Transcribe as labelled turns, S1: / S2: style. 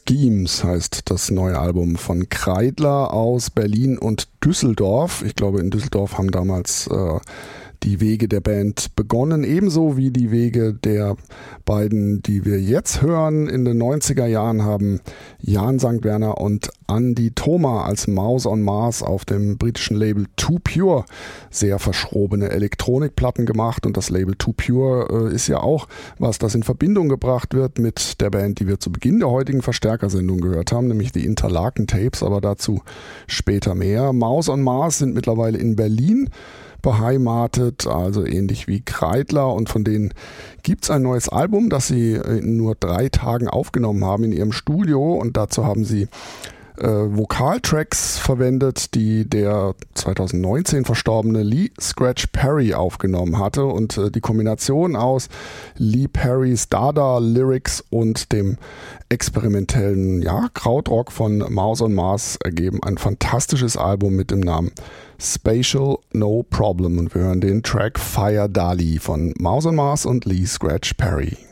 S1: Schemes heißt das neue Album von Kreidler aus Berlin und Düsseldorf. Ich glaube, in Düsseldorf haben damals die Wege der Band begonnen, ebenso wie die Wege der beiden, die wir jetzt hören. In den 90er Jahren haben Jan St. Werner und Andy Thoma als Mouse on Mars auf dem britischen Label Too Pure sehr verschrobene Elektronikplatten gemacht, und das Label Too Pure ist ja auch was, das in Verbindung gebracht wird mit der Band, die wir zu Beginn der heutigen Verstärkersendung gehört haben, nämlich die Interlaken Tapes, aber dazu später mehr. Mouse on Mars sind mittlerweile in Berlin beheimatet, also ähnlich wie Kreidler, und von denen gibt es ein neues Album, das sie in nur 3 Tagen aufgenommen haben in ihrem Studio, und dazu haben sie Vokaltracks verwendet, die der 2019 verstorbene Lee Scratch Perry aufgenommen hatte, und die Kombination aus Lee Perrys Dada-Lyrics und dem experimentellen Krautrock von Mouse on Mars ergeben ein fantastisches Album mit dem Namen Spatial No Problem, und wir hören den Track Fire Dali von Mouse on Mars und Lee Scratch Perry.